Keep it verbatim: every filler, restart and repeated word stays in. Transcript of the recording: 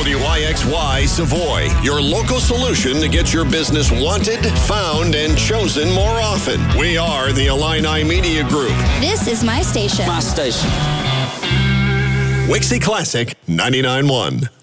W I X Y Savoy, your local solution to get your business wanted, found, and chosen more often. We are the Illini Media Group. This is my station. My station. Wixie Classic ninety-nine point one.